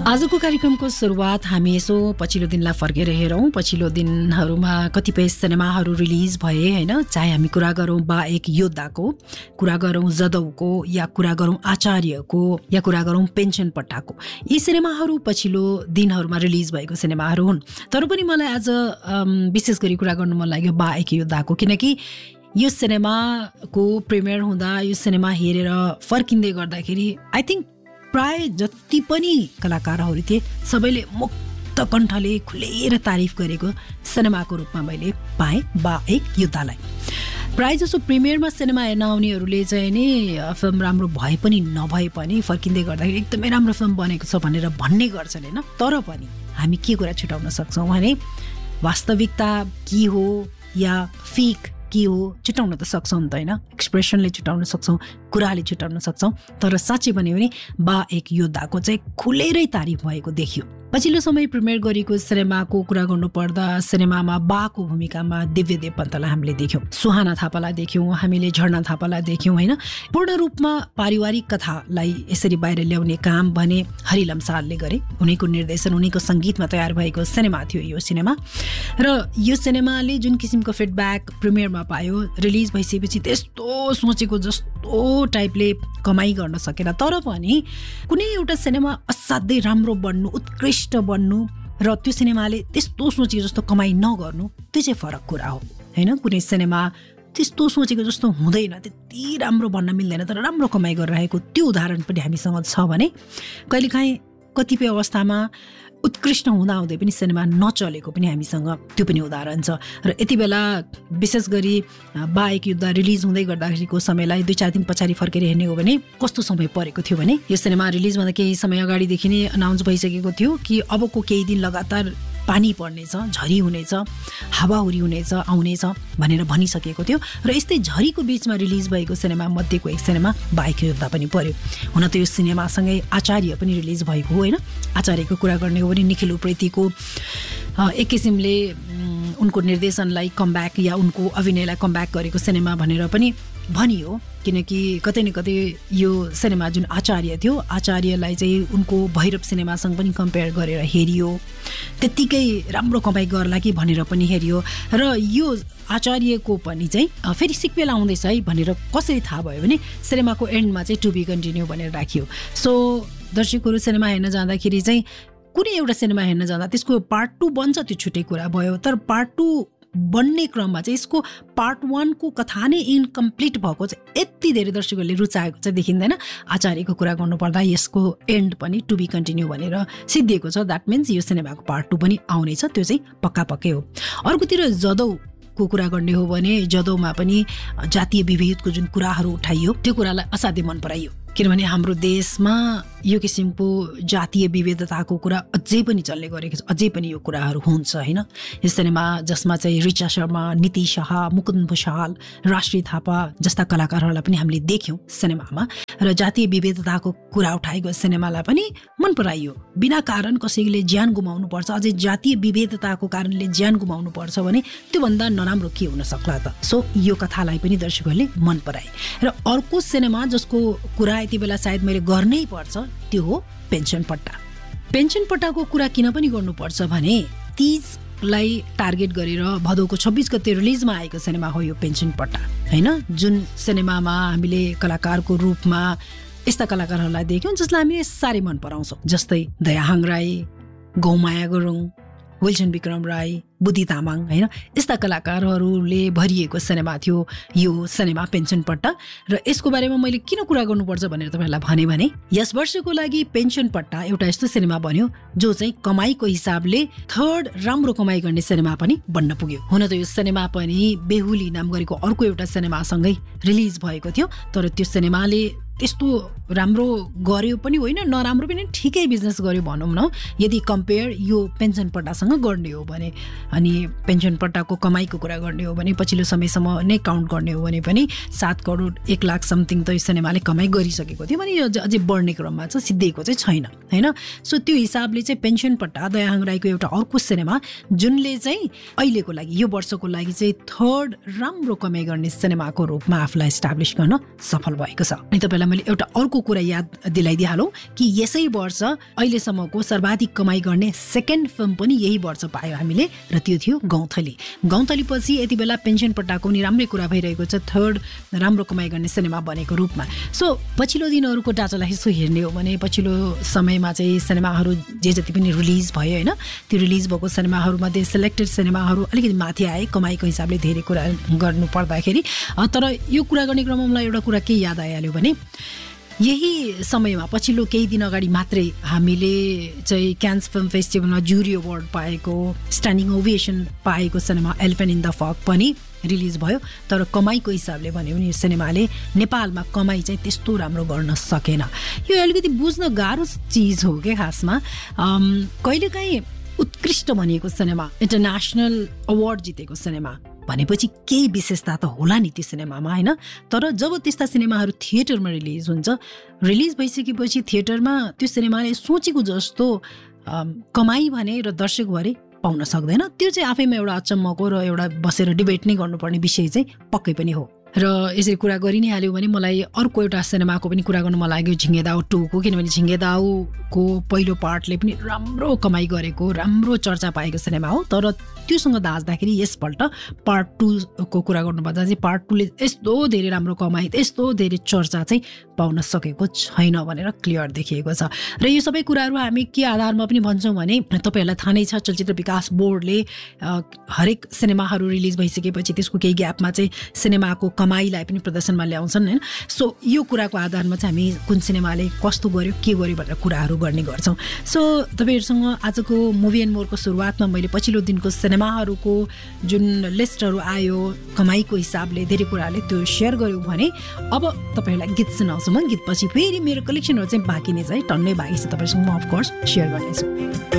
आजको कार्यक्रमको सुरुवात हामी यसो पछिल्लो दिनलाई फर्केर हेरौँ। पछिल्लो दिनहरूमा कतिपय सिनेमाहरू रिलिज भए होइन, चाहे हामी कुरा गरौँ बा एक योद्धाको, कुरा गरौँ जदौको, या कुरा गरौँ आचार्यको, या कुरा गरौँ पेन्सन पट्टाको। यी सिनेमाहरू पछिल्लो दिनहरूमा रिलिज भएको सिनेमाहरू हुन्। तर पनि मलाई आज विशेष गरी कुरा गर्नु मन लाग्यो बा एक योद्धाको, किनकि यो सिनेमाको प्रिमियर हुँदा यो सिनेमा हेरेर फर्किँदै गर्दाखेरि आई थिङ्क प्राय जति पनि कलाकारहरू थिए सबैले मुक्त कण्ठले खुलेर तारिफ गरेको सिनेमाको रूपमा मैले पाएँ बा एक योद्धालाई। प्राय जसो प्रिमियरमा सिनेमा हेर्न आउनेहरूले चाहिँ नि फिल्म राम्रो भए पनि नभए पनि फर्किँदै गर्दाखेरि एकदमै राम्रो फिल्म बनेको छ भनेर भन्ने गर्छन् होइन। तर पनि हामी के कुरा छुटाउन सक्छौँ भने वास्तविकता के हो या फेक के हो छुटाउन त सक्छौँ नि त होइन। एक्सप्रेसनले छुटाउन सक्छौँ, कुराले छुटाउन सक्छौँ। तर साँच्चै भन्यो भने बा एक योद्धाको चाहिँ खुलेरै तारिफ भएको देखियो। पछिल्लो समय प्रिमियर गरेको सिनेमाको कुरा गर्नुपर्दा सिनेमामा बाको भूमिकामा दिव्यदेव पन्तलाई हामीले देख्यौँ, सुहाना थापालाई देख्यौँ, हामीले झर्ना थापालाई देख्यौँ होइन। पूर्ण रूपमा पारिवारिक कथालाई यसरी बाहिर ल्याउने काम भने हरि लम्सालले गरे। उनीको निर्देशन, उनीको सङ्गीतमा तयार भएको सिनेमा थियो यो सिनेमा। र यो सिनेमाले जुन किसिमको फिडब्याक प्रिमियरमा पायो, रिलिज भइसकेपछि त्यस्तो सोचेको जस्तो टाइपले कमाइ गर्न सकेन। तर पनि कुनै एउटा सिनेमा असाध्यै राम्रो बन्नु, उत्कृष्ट बन्नु र त्यो सिनेमाले त्यस्तो सोचेको जस्तो कमाइ नगर्नु, त्यो चाहिँ फरक कुरा हो होइन। कुनै सिनेमा त्यस्तो सोचेको जस्तो हुँदैन, त्यति राम्रो भन्न मिल्दैन तर राम्रो कमाइ गरिरहेको त्यो उदाहरण पनि हामीसँग छ भने कहिलेकाहीँ कतिपय अवस्थामा उत्कृष्ट हुँदाहुँदै पनि सिनेमा नचलेको पनि हामीसँग त्यो पनि उदाहरण छ। र यति बेला विशेष गरी बा एक युद्ध रिलिज हुँदै गर्दाखेरिको समयलाई 2-4 दिन पछाडि फर्केर हेर्ने हो भने कस्तो समय परेको थियो भने यो सिनेमा रिलिजभन्दा केही समय अगाडिदेखि नै अनाउन्स भइसकेको थियो कि अबको केही दिन लगातार पानी पर्नेछ, झरी हुनेछ, हावाहुरी हुनेछ, आउनेछ भनेर भनिसकेको थियो। र यस्तै झरीको बिचमा रिलिज भएको सिनेमा मध्येको एक सिनेमा बाइक योद्धा पनि पर्यो। हुन त यो सिनेमासँगै आचार्य पनि रिलिज भएको हो होइन। आचार्यको कुरा गर्ने हो भने निखिल उप्रेतीको एक किसिमले उनको निर्देशनलाई कमब्याक या उनको अभिनयलाई कमब्याक गरेको सिनेमा भनेर पनि भनियो, किनकि कतै न कतै यो सिनेमा जुन आचार्य थियो, आचार्यलाई चाहिँ उनको भैरव सिनेमासँग पनि कम्पेयर गरेर हेरियो, त्यत्तिकै राम्रो कमाइ गर्ला कि भनेर पनि हेरियो। र यो आचार्यको पनि चाहिँ फेरि सिक्वेल आउँदैछ है भनेर कसरी थाहा भयो भने सिनेमाको एन्डमा चाहिँ टु बी कन्टिन्यू भनेर राखियो। सो दर्शकहरू सिनेमा हेर्न जाँदाखेरि चाहिँ कुनै एउटा सिनेमा हेर्न जाँदा त्यसको पार्ट 2 बन्छ, त्यो छुट्टै कुरा भयो। तर पार्ट 2 बन्ने क्रममा चाहिँ यसको पार्ट 1 को कथा नै इन्कम्प्लिट भएको चाहिँ यति धेरै दर्शकहरूले रुचाएको चाहिँ देखिँदैन। आचार्यको कुरा गर्नुपर्दा यसको एन्ड पनि टु बी कन्टिन्यू भनेर सिद्धिएको छ। द्याट मिन्स यो सिनेमाको पार्ट 2 पनि आउनेछ, त्यो चाहिँ पक्का पक्कै हो। अर्कोतिर जदौको कुरा गर्ने हो भने जदौमा पनि जातीय विभेदको जुन कुराहरू उठाइयो त्यो कुरालाई असाध्यै मन पराइयो, किनभने हाम्रो देशमा यो किसिमको जातीय विविधताको कुरा अझै पनि चल्ने गरेको छ, अझै पनि यो कुराहरू हुन्छ होइन। यो सिनेमा जसमा चाहिँ ऋचा शर्मा, नीति शाह, मुकुन्द भुषाल, राष्ट्रिय थापा जस्ता कलाकारहरूलाई पनि हामीले देख्यौँ सिनेमामा। र जातीय विविधताको कुरा उठाएको सिनेमालाई पनि मन पराइयो। बिना कारण कसैले ज्यान गुमाउनु पर्छ, अझै जातीय विविधताको कारणले ज्यान गुमाउनु पर्छ भने त्योभन्दा नराम्रो के हुन सक्ला त। सो यो कथालाई पनि दर्शकहरूले मन पराए। र अर्को सिनेमा जसको कुरा यति बेला सायद मैले गर्नै पर्छ त्यो हो पेन्सन पट्टा। पेन्सन पट्टाको कुरा किन पनि गर्नुपर्छ भने 30लाई टार्गेट गरेर भदौको 26 गते रिलिजमा आएको सिनेमा हो यो पेन्सन पट्टा होइन। जुन सिनेमामा हामीले कलाकारको रूपमा यस्ता कलाकारहरूलाई देख्यौँ जसलाई हामीले साह्रै मन पराउँछौँ, जस्तै दयाहाङ राई, गौमाया गुरुङ, विल्सन विक्रम राई, बुद्धि तामाङ होइन। यस्ता कलाकारहरूले भरिएको सिनेमा थियो यो सिनेमा पेन्सन पट्टा। र यसको बारेमा मैले किन कुरा गर्नुपर्छ भनेर तपाईँहरूलाई भने यस वर्षको लागि पेन्सन पट्टा एउटा यस्तो सिनेमा बन्यो जो चाहिँ कमाइको हिसाबले 3rd राम्रो कमाइ गर्ने सिनेमा पनि बन्न पुग्यो। हुन त यो सिनेमा पनि बेहुली नाम गरेको अर्को एउटा सिनेमासँगै रिलिज भएको थियो, तर त्यो सिनेमाले त्यस्तो राम्रो गर्यो पनि होइन, नराम्रो पनि, ठिकै बिजनेस गर्यो भनौँ न, यदि कम्पेयर यो पेन्सन पट्टासँग गर्ने हो भने। अनि पेन्सन पट्टाको कमाइको कुरा गर्ने हो भने पछिल्लो समयसम्म नै काउन्ट गर्ने हो भने पनि 7 करोड 1 लाख समथिङ त यो सिनेमाले कमाइ गरिसकेको थियो भने यो अझै बढ्ने क्रममा छ, सिद्धिएको चाहिँ छैन होइन। सो त्यो हिसाबले चाहिँ पेन्सन पट्टा दयाहाङ राईको एउटा अर्को सिनेमा जुनले चाहिँ अहिलेको लागि यो वर्षको लागि चाहिँ 3rd राम्रो कमाइ गर्ने सिनेमाको रूपमा आफूलाई इस्टाब्लिस गर्न सफल भएको छ। अनि तपाईँलाई मैले एउटा अर्को कुरा याद दिलाइदिइहालौँ कि यसै वर्ष अहिलेसम्मको सर्वाधिक कमाइ गर्ने 2nd फिल्म पनि यही वर्ष पायो हामीले र त्यो थियो गौँथली। गौँथली पछि यति बेला पेन्सन पट्टाको नि राम्रै कुरा भइरहेको छ, 3rd राम्रो कमाइ गर्ने सिनेमा बनेको रूपमा। सो पछिल्लो दिनहरूको डाटालाई यसो हेर्ने हो भने पछिल्लो समयमा चाहिँ सिनेमाहरू जे जति पनि रिलिज भयो होइन, त्यो रिलिज भएको सिनेमाहरूमध्ये सेलेक्टेड सिनेमाहरू अलिकति माथि आए कमाइको हिसाबले धेरै कुरा गर्नु पर्दाखेरि। तर यो कुरा गर्ने क्रममा मलाई एउटा कुरा के याद आइहाल्यो भने यही समयमा पछिल्लो केही दिन अगाडि मात्रै हामीले चाहिँ क्यान्स फिल्म फेस्टिभलमा ज्युरी अवार्ड पाएको, स्ट्यान्डिङ ओभेसन पाएको सिनेमा एलिफेन्ट इन द फग पनि रिलिज भयो। तर कमाइको हिसाबले भन्यो भने यो सिनेमाले नेपालमा कमाइ चाहिँ त्यस्तो राम्रो गर्न सकेन। यो अलिकति बुझ्न गाह्रो चिज हो क्या खासमा। कहिलेकाहीँ उत्कृष्ट भनिएको सिनेमा, इन्टरनेसनल अवार्ड जितेको सिनेमा भनेपछि केही विशेषता त होला नि त्यो सिनेमामा होइन। तर जब त्यस्ता सिनेमाहरू थिएटरमा रिलिज हुन्छ, रिलिज भइसकेपछि थिएटरमा त्यो सिनेमाले सोचेको जस्तो कमाइ भने र दर्शक भरे पाउन सक्दैन। त्यो चाहिँ आफैमा एउटा अचम्मको र एउटा बसेर डिबेट नै गर्नुपर्ने विषय चाहिँ पक्कै पनि हो। र यसरी कुरा गरि नै हाल्यो भने मलाई अर्को एउटा सिनेमाको पनि कुरा गर्नु मन लाग्यो, झिङ्गे दाउ 2 को। किनभने झिङ्गे दाउको पहिलो पार्टले पनि राम्रो कमाइ गरेको, राम्रो चर्चा पाएको सिनेमा हो। तर त्योसँग दाँच्दाखेरि यसपल्ट पार्ट 2 को कुरा गर्नुपर्दा चाहिँ पार्ट 2 ले यस्तो धेरै राम्रो कमाइ, यस्तो धेरै चर्चा चाहिँ पाउन सकेको छैन भनेर क्लियर देखिएको छ। र यो सबै कुराहरू हामी के आधारमा पनि भन्छौँ भने तपाईँहरूलाई थाहा नै छ, चलचित्र विकास बोर्डले हरेक सिनेमाहरू रिलिज भइसकेपछि त्यसको केही ग्यापमा चाहिँ सिनेमाको कमाइलाई पनि प्रदर्शनमा ल्याउँछन् होइन। सो यो कुराको आधारमा चाहिँ हामी कुन सिनेमाले कस्तो गर्यो के गर्यो भनेर कुराहरू गर्ने गर्छौँ। सो तपाईँहरूसँग आजको मुभी एन्ड मोरको सुरुवातमा मैले पछिल्लो दिनको सिनेमाहरूको जुन लिस्टहरू आयो कमाइको हिसाबले धेरै कुराहरूले त्यो सेयर गऱ्यौँ भने अब तपाईँहरूलाई गीत सुनाउँछु म। गीतपछि फेरि मेरो कलेक्सनहरू चाहिँ बाँकी नै छ है, टन्नै बाँकी छ, तपाईँहरूसँग म अफकोर्स सेयर गर्नेछु।